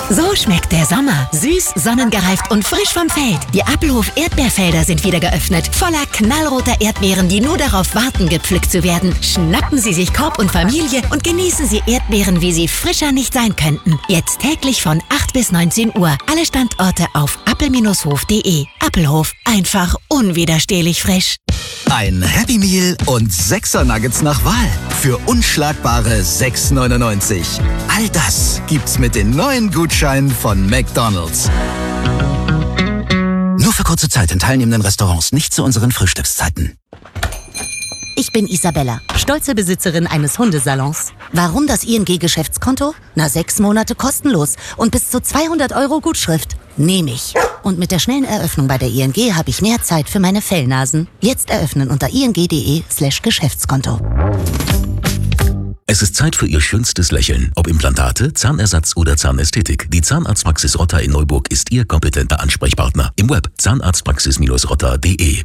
So schmeckt der Sommer. Süß, sonnengereift und frisch vom Feld. Die Appelhof Erdbeerfelder sind wieder geöffnet. Voller knallroter Erdbeeren, die nur darauf warten, gepflückt zu werden. Schnappen Sie sich Korb und Familie und genießen Sie Erdbeeren, wie sie frischer nicht sein könnten. Jetzt täglich von 8 bis 19 Uhr. Alle Standorte auf appel-hof.de. Appelhof, einfach unwiderstehlich frisch. Ein Happy Meal und 6er Nuggets nach Wahl für unschlagbare 6,99. All das gibt's mit den neuen Gutscheinen von McDonald's. Nur für kurze Zeit in teilnehmenden Restaurants, nicht zu unseren Frühstückszeiten. Ich bin Isabella, stolze Besitzerin eines Hundesalons. Warum das ING-Geschäftskonto? 6 Monate kostenlos und bis zu 200 € Gutschrift. Nehme ich. Und mit der schnellen Eröffnung bei der ING habe ich mehr Zeit für meine Fellnasen. Jetzt eröffnen unter ing.de/Geschäftskonto. Es ist Zeit für Ihr schönstes Lächeln. Ob Implantate, Zahnersatz oder Zahnästhetik. Die Zahnarztpraxis Rotter in Neuburg ist Ihr kompetenter Ansprechpartner. Im Web zahnarztpraxis-rotter.de.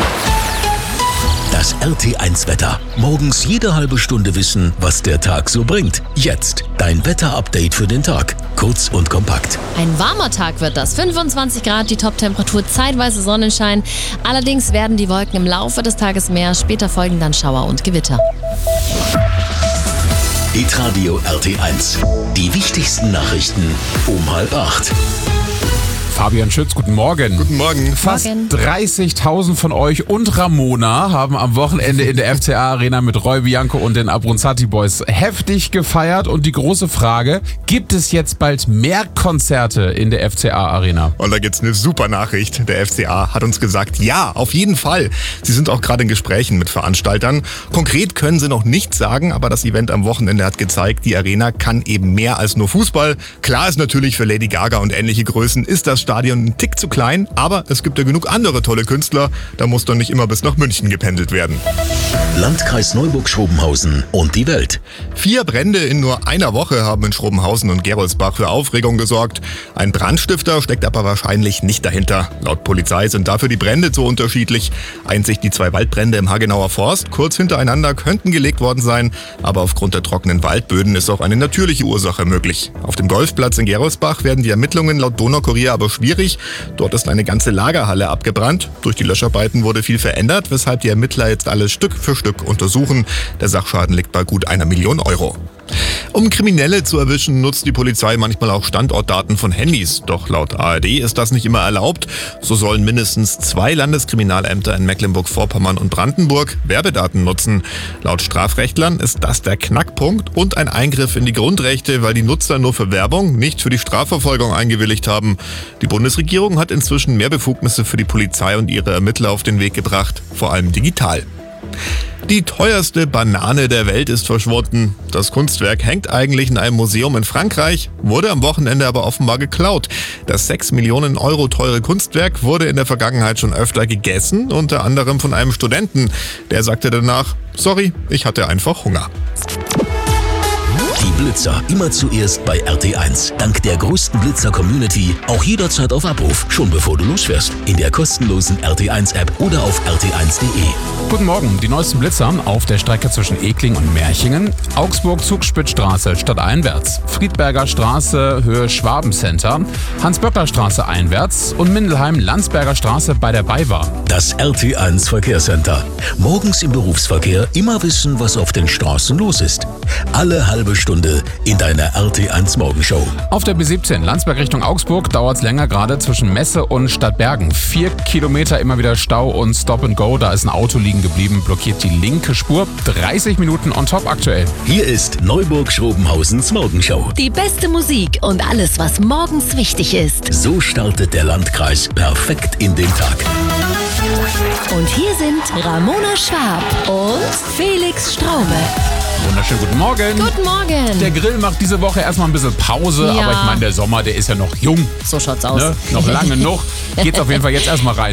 Das RT1-Wetter. Morgens jede halbe Stunde wissen, was der Tag so bringt. Jetzt dein Wetter-Update für den Tag. Kurz und kompakt. Ein warmer Tag wird das. 25 Grad, die Top-Temperatur, zeitweise Sonnenschein. Allerdings werden die Wolken im Laufe des Tages mehr. Später folgen dann Schauer und Gewitter. Hitradio RT1. Die wichtigsten Nachrichten um 7:30. Fabian Schütz, guten Morgen. Guten Morgen. Fast 30.000 von euch und Ramona haben am Wochenende in der FCA-Arena mit Roy Bianco und den Abronzati Boys heftig gefeiert. Und die große Frage, gibt es jetzt bald mehr Konzerte in der FCA-Arena? Und da gibt's eine super Nachricht. Der FCA hat uns gesagt, ja, auf jeden Fall. Sie sind auch gerade in Gesprächen mit Veranstaltern. Konkret können sie noch nichts sagen, aber das Event am Wochenende hat gezeigt, die Arena kann eben mehr als nur Fußball. Klar ist natürlich, für Lady Gaga und ähnliche Größen ist das Stadion ein Tick zu klein, aber es gibt ja genug andere tolle Künstler, da muss doch nicht immer bis nach München gependelt werden. Landkreis Neuburg-Schrobenhausen und die Welt. 4 Brände in nur einer Woche haben in Schrobenhausen und Geroldsbach für Aufregung gesorgt. Ein Brandstifter steckt aber wahrscheinlich nicht dahinter. Laut Polizei sind dafür die Brände so unterschiedlich. Einzig die 2 Waldbrände im Hagenauer Forst kurz hintereinander könnten gelegt worden sein, aber aufgrund der trockenen Waldböden ist auch eine natürliche Ursache möglich. Auf dem Golfplatz in Geroldsbach werden die Ermittlungen laut Donaukurier aber schwierig. Dort ist eine ganze Lagerhalle abgebrannt. Durch die Löscharbeiten wurde viel verändert, weshalb die Ermittler jetzt alles Stück für Stück untersuchen. Der Sachschaden liegt bei gut 1 Million €. Um Kriminelle zu erwischen, nutzt die Polizei manchmal auch Standortdaten von Handys. Doch laut ARD ist das nicht immer erlaubt. So sollen mindestens 2 Landeskriminalämter in Mecklenburg-Vorpommern und Brandenburg Werbedaten nutzen. Laut Strafrechtlern ist das der Knackpunkt und ein Eingriff in die Grundrechte, weil die Nutzer nur für Werbung, nicht für die Strafverfolgung eingewilligt haben. Die Bundesregierung hat inzwischen mehr Befugnisse für die Polizei und ihre Ermittler auf den Weg gebracht, vor allem digital. Die teuerste Banane der Welt ist verschwunden. Das Kunstwerk hängt eigentlich in einem Museum in Frankreich, wurde am Wochenende aber offenbar geklaut. Das 6 Millionen € teure Kunstwerk wurde in der Vergangenheit schon öfter gegessen, unter anderem von einem Studenten. Der sagte danach, sorry, ich hatte einfach Hunger. Die Blitzer immer zuerst bei RT1. Dank der größten Blitzer-Community auch jederzeit auf Abruf, schon bevor du losfährst. In der kostenlosen RT1-App oder auf rt1.de. Guten Morgen, die neuesten Blitzer auf der Strecke zwischen Ekling und Merchingen, Augsburg-Zugspitzstraße stadteinwärts, Friedberger Straße Höhe Schwabencenter, Hans-Böckler-Straße einwärts und Mindelheim-Landsberger Straße bei der BayWa. Das RT1 Verkehrscenter. Morgens im Berufsverkehr immer wissen, was auf den Straßen los ist. Alle halbe Stunde in deiner RT1 Morgenshow. Auf der B17 Landsberg Richtung Augsburg dauert es länger, gerade zwischen Messe und Stadtbergen. 4 Kilometer immer wieder Stau und Stop and Go. Da ist ein Auto liegen geblieben, blockiert die linke Spur. 30 Minuten on top aktuell. Hier ist Neuburg-Schrobenhausens Morgenshow. Die beste Musik und alles, was morgens wichtig ist. So startet der Landkreis perfekt in den Tag. Und hier sind Ramona Schwab und Felix Straube. Wunderschönen guten Morgen. Guten Morgen. Der Grill macht diese Woche erstmal ein bisschen Pause, Ja. aber ich meine, der Sommer, der ist ja noch jung. So schaut's aus. Ne? Noch lange noch. Geht's auf jeden Fall jetzt erstmal rein.